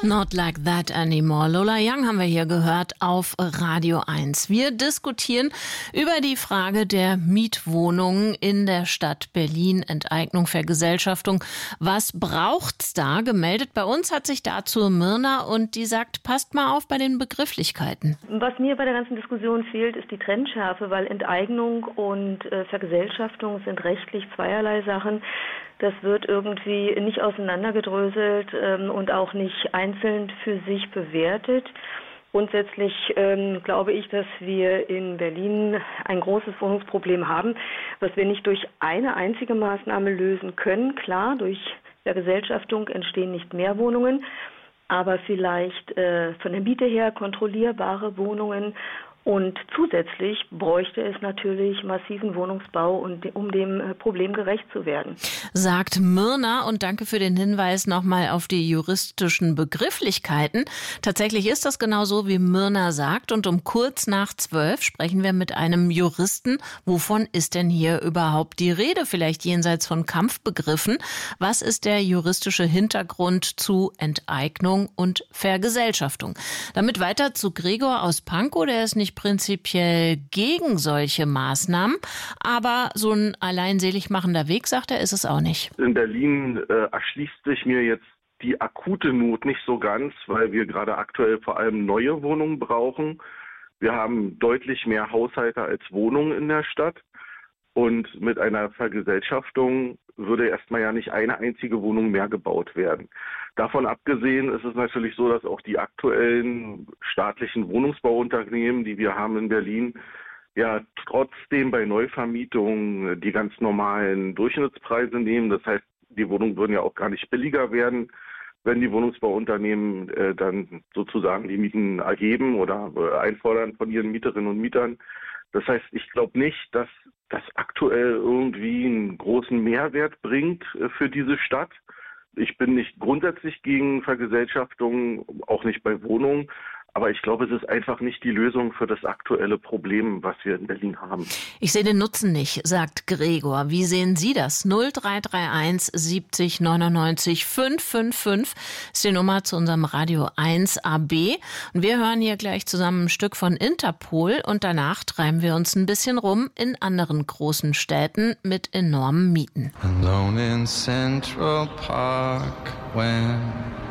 Not Like That Anymore. Lola Young haben wir hier gehört auf Radio 1. Wir diskutieren über die Frage der Mietwohnungen in der Stadt Berlin. Enteignung, Vergesellschaftung. Was braucht's da? Gemeldet bei uns hat sich dazu Myrna und die sagt, passt mal auf bei den Begrifflichkeiten. Was mir bei der ganzen Diskussion fehlt, ist die Trennschärfe, weil Enteignung und Vergesellschaftung sind rechtlich zweierlei Sachen. Das wird irgendwie nicht auseinandergedröselt und auch nicht einzeln für sich bewertet. Grundsätzlich glaube ich, dass wir in Berlin ein großes Wohnungsproblem haben, was wir nicht durch eine einzige Maßnahme lösen können. Klar, durch Vergesellschaftung entstehen nicht mehr Wohnungen, aber vielleicht von der Miete her kontrollierbare Wohnungen. Und zusätzlich bräuchte es natürlich massiven Wohnungsbau, um dem Problem gerecht zu werden. Sagt Myrna und danke für den Hinweis nochmal auf die juristischen Begrifflichkeiten. Tatsächlich ist das genau so, wie Myrna sagt. Und um kurz nach 12 sprechen wir mit einem Juristen. Wovon ist denn hier überhaupt die Rede? Vielleicht jenseits von Kampfbegriffen. Was ist der juristische Hintergrund zu Enteignung und Vergesellschaftung? Damit weiter zu Gregor aus Pankow, der ist nicht prinzipiell gegen solche Maßnahmen, aber so ein alleinselig machender Weg, sagt er, ist es auch nicht. In Berlin erschließt sich mir jetzt die akute Not nicht so ganz, weil wir gerade aktuell vor allem neue Wohnungen brauchen. Wir haben deutlich mehr Haushalte als Wohnungen in der Stadt und mit einer Vergesellschaftung würde erstmal ja nicht eine einzige Wohnung mehr gebaut werden. Davon abgesehen ist es natürlich so, dass auch die aktuellen staatlichen Wohnungsbauunternehmen, die wir haben in Berlin, ja trotzdem bei Neuvermietungen die ganz normalen Durchschnittspreise nehmen. Das heißt, die Wohnungen würden ja auch gar nicht billiger werden, wenn die Wohnungsbauunternehmen dann sozusagen die Mieten erheben oder einfordern von ihren Mieterinnen und Mietern. Das heißt, ich glaube nicht, dass das aktuell irgendwie einen großen Mehrwert bringt für diese Stadt. Ich bin nicht grundsätzlich gegen Vergesellschaftung, auch nicht bei Wohnungen. Aber ich glaube, es ist einfach nicht die Lösung für das aktuelle Problem, was wir in Berlin haben. Ich sehe den Nutzen nicht, sagt Gregor. Wie sehen Sie das? 0331 70 99 555 ist die Nummer zu unserem Radio 1 AB. Und wir hören hier gleich zusammen ein Stück von Interpol und danach treiben wir uns ein bisschen rum in anderen großen Städten mit enormen Mieten. Alone in Central Park when